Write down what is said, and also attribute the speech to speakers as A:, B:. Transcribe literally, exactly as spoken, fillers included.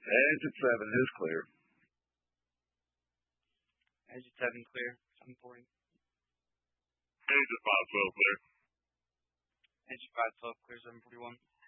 A: Exit seven is clear.
B: Exit seven clear. seven forty.
C: Exit five twelve clear.
B: Exit five twelve clear. seven forty-one.